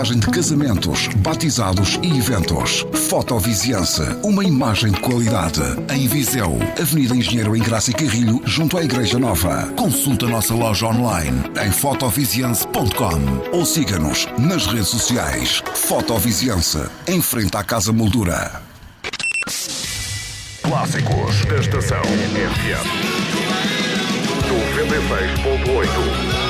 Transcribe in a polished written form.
De casamentos, batizados e eventos. Fotoviziança, uma imagem de qualidade. Em Viseu, Avenida Engenheiro Engraça e Carrilho, junto à Igreja Nova. Consulta a nossa loja online em fotoviziança.com ou siga-nos nas redes sociais. Fotoviziança, em frente à Casa Moldura. Clássicos da Estação FM 96.8.